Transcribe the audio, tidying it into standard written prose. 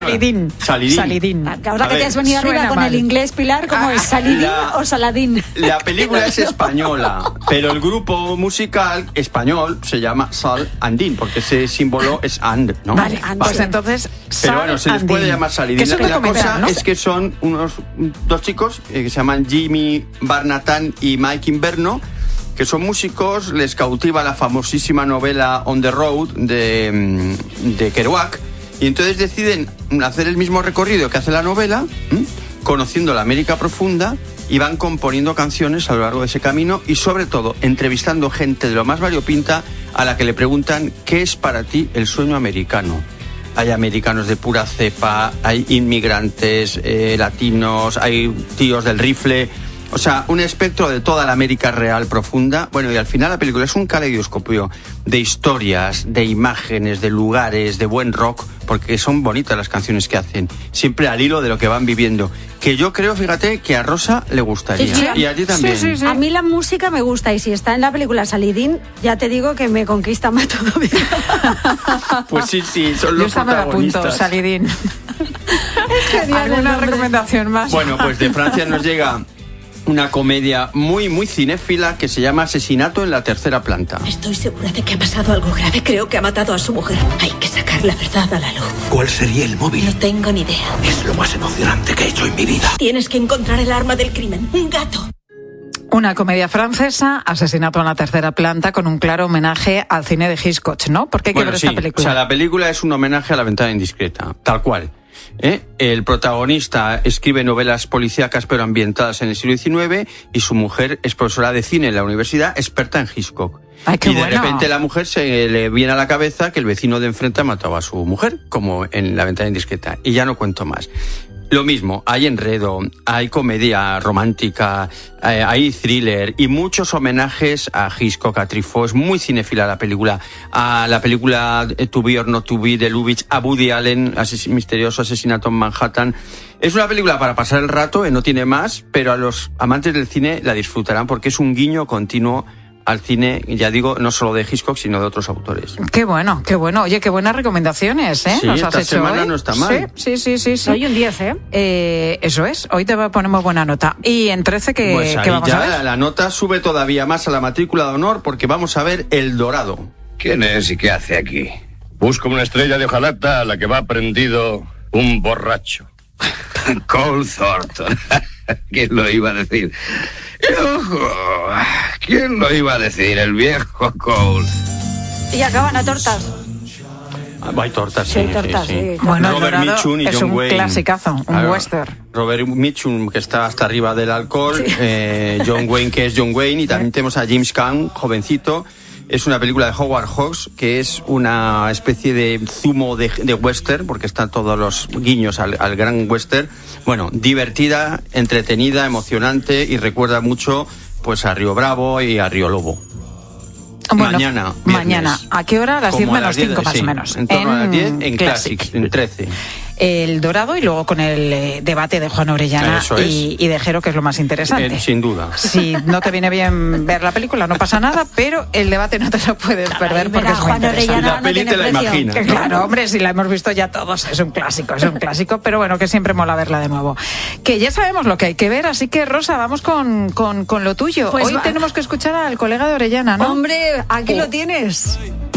Salidín. Ahora que te has venido arriba con el inglés, Pilar, ¿cómo es? ¿Salidín o Saladín? La película es española, pero el grupo musical español se llama Sal Andín, porque ese símbolo es and, ¿no? Vale. Pues entonces pero bueno, se les puede llamar Salidín. La cosa, ¿no? Es que son dos chicos que se llaman Jimmy Barnatán y Mike Inverno, que son músicos. Les cautiva la famosísima novela On the Road de Kerouac, y entonces deciden hacer el mismo recorrido que hace la novela, conociendo la América profunda, y van componiendo canciones a lo largo de ese camino, y sobre todo entrevistando gente de lo más variopinta a la que le preguntan ¿qué es para ti el sueño americano? Hay americanos de pura cepa, hay inmigrantes, latinos, hay tíos del rifle. O sea, un espectro de toda la América real profunda. Bueno, y al final la película es un caleidoscopio de historias, de imágenes, de lugares, de buen rock, porque son bonitas las canciones que hacen, siempre al hilo de lo que van viviendo. Que yo creo, fíjate, que a Rosa le gustaría. Sí. Y a ti también. Sí. A mí la música me gusta, y si está en la película Salidín, ya te digo que me conquista más todavía. Pues sí, son los protagonistas. Yo me la apunto, Salidín. Es genial. ¿Alguna recomendación más? Bueno, pues de Francia nos llega una comedia muy, muy cinéfila que se llama Asesinato en la tercera planta. Estoy segura de que ha pasado algo grave. Creo que ha matado a su mujer. Hay que sacar la verdad a la luz. ¿Cuál sería el móvil? No tengo ni idea. Es lo más emocionante que he hecho en mi vida. Tienes que encontrar el arma del crimen. Un gato. Una comedia francesa, Asesinato en la tercera planta, con un claro homenaje al cine de Hitchcock, ¿no? ¿Por qué hay que ver esta película? O sea, la película es un homenaje a La ventana indiscreta, tal cual. El protagonista escribe novelas policíacas pero ambientadas en el siglo XIX, y su mujer es profesora de cine en la universidad, experta en Hitchcock. Ay, qué y de bueno. repente la mujer se le viene a la cabeza que el vecino de enfrente ha matado a su mujer, como en La ventana indiscreta, y ya no cuento más. Lo mismo, hay enredo, hay comedia romántica, hay thriller y muchos homenajes a Hitchcock, a Truffaut. Es muy cinéfila la película. A la película To Be or Not To Be de Lubitsch, a Woody Allen, misterioso asesinato en Manhattan. Es una película para pasar el rato, no tiene más, pero a los amantes del cine la disfrutarán porque es un guiño continuo al cine, ya digo, no solo de Hitchcock, sino de otros autores. Qué bueno. Oye, qué buenas recomendaciones, ¿eh? Sí, Nos has esta hecho semana hoy. no está mal. Sí. Soy un 10, ¿eh? Eso es. Hoy te ponemos buena nota. Y en 13, pues ¿qué vamos a ver? La nota sube todavía más a la matrícula de honor, porque vamos a ver El Dorado. ¿Quién es y qué hace aquí? Busco una estrella de hojalata a la que va prendido un borracho. Cole Thornton. ¿Quién lo iba a decir? ¡Ojo! ¿Quién lo iba a decir? El viejo Cole. Y acaban a tortas. Hay tortas, sí. Bueno, Robert Mitchum y es John un Wayne. clasicazo, un western. Robert Mitchum, que está hasta arriba del alcohol, John Wayne, que es John Wayne, y también tenemos a James Caan, jovencito. Es una película de Howard Hawks, que es una especie de zumo de western, porque están todos los guiños al gran western. Bueno, divertida, entretenida, emocionante, y recuerda mucho pues a Río Bravo y a Río Lobo. Bueno, mañana. ¿A qué hora? A las 10 menos 5 más o menos. En torno a las 10 en Classics, en 13. El Dorado, y luego con el debate de Juan Orellana y de Jero, que es lo más interesante. Sin duda. Si no te viene bien ver la película, no pasa nada, pero el debate no te lo puedes perder porque es muy interesante. La peli te la imaginas, ¿no? Claro, hombre, si la hemos visto ya todos, es un clásico, pero bueno, que siempre mola verla de nuevo. Que ya sabemos lo que hay que ver, así que Rosa, vamos con lo tuyo. Pues hoy tenemos que escuchar al colega de Orellana, ¿no? Hombre, aquí lo tienes.